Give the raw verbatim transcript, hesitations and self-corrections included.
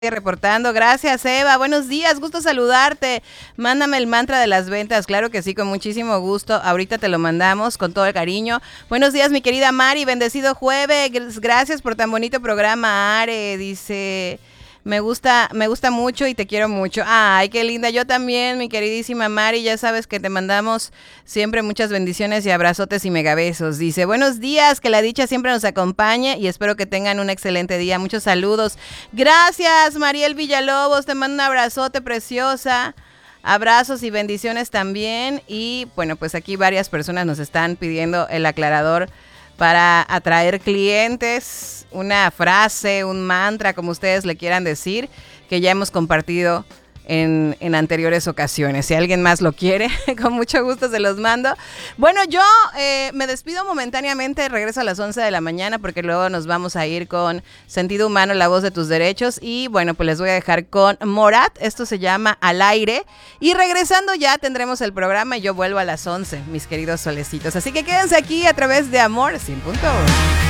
Reportando, gracias Eva, buenos días, gusto saludarte, mándame el mantra de las ventas, claro que sí, con muchísimo gusto, ahorita te lo mandamos con todo el cariño. Buenos días mi querida Mari, bendecido jueves, gracias por tan bonito programa. Are dice, me gusta, me gusta mucho y te quiero mucho. Ay, qué linda, yo también mi queridísima Mari, ya sabes que te mandamos siempre muchas bendiciones y abrazotes y megabesos. Dice, buenos días, que la dicha siempre nos acompañe y espero que tengan un excelente día, muchos saludos. Gracias Mariel Villalobos, te mando un abrazote preciosa. Abrazos y bendiciones también. Y bueno, pues aquí varias personas nos están pidiendo el aclarador para atraer clientes, una frase, un mantra, como ustedes le quieran decir, que ya hemos compartido en, en anteriores ocasiones. Si alguien más lo quiere, con mucho gusto se los mando. Bueno, yo eh, me despido momentáneamente, regreso a las once de la mañana porque luego nos vamos a ir con Sentido Humano, la voz de tus derechos. Y bueno, pues les voy a dejar con Morat, esto se llama Al Aire. Y regresando ya tendremos el programa y yo vuelvo a las once, mis queridos solecitos. Así que quédense aquí a través de Amor cien punto uno.